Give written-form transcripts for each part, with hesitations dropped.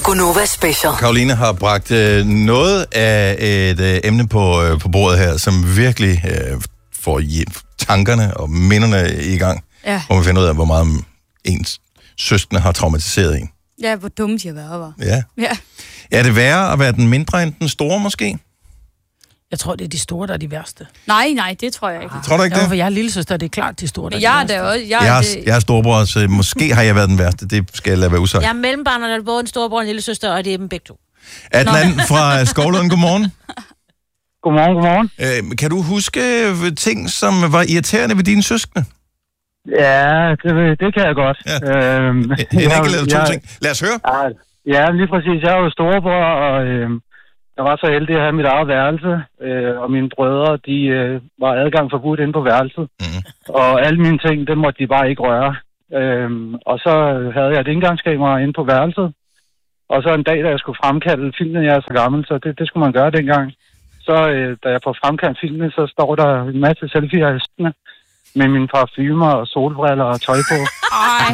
Gonova Special. Karoline har bragt noget af et emne på bordet her, som virkelig får tankerne og minderne i gang. Ja. Hvor man finder ud af, hvor meget ens søskende har traumatiseret en. Ja, hvor dumme de har været, var. Ja. Ja. Er det værre at være den mindre end den store, måske? Jeg tror, det er de store, der er de værste. Nej, det tror jeg ikke. Tror du ikke det? For jeg er lillesøster, det er klart de store, der er de Jeg er værste. der også. Jeg er storebror, så måske har jeg været den værste. Det skal jeg lade være usagt. Jeg er mellembarn, og der er både en storebror og en lillesøster, og det er dem begge to. Adnan fra Skovlund, godmorgen. Godmorgen. Kan du huske ting, som var irriterende ved dine søskende? Ja, det kan jeg godt. Ja. En enkelt eller to ting. Lad os høre. Ja, lige præcis. Jeg er jo storebror, og jeg var så heldig at have mit eget værelse, og mine brødre, de var adgang forbudt inde på værelset. Mm. Og alle mine ting, dem måtte de bare ikke røre. Og så havde jeg et indgangskamera inde på værelset. Og så en dag, da jeg skulle fremkalde filmen, jeg er så gammel, så det skulle man gøre dengang. Så da jeg får fremkaldt filmen, så står der en masse selfies af hestene med mine parfumer og solbriller og tøj på. Ej.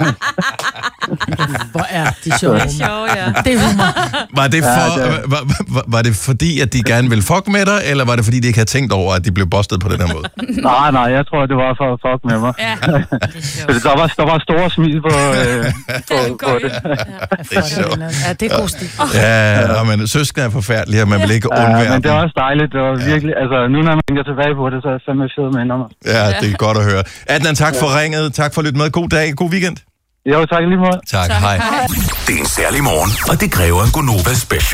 Hvor er de sjove. Det er sjovt, ja. Det er humor. Var det fordi, at de gerne ville fuck med dig, eller var det fordi, de ikke havde tænkt over, at de blev bustet på den her måde? Nej, jeg tror, det var for at fuck med mig. Ja. Der var store smil på det. Det er sjovt. Ja, det er god stil. Ja, men søskende er forfærdelige, og man vil ikke undvære men det dem. er også dejligt. Det var virkelig, altså nu når man tænker tilbage på det, så er det fandme fedt med mig. Ja, det er godt at høre. Adnan, tak for ringet. Tak for at lytte med. God dag. God weekend. Jo, tak lige måde. Tak. Hej. Det er en særlig morgen, og det kræver en Gonova Special.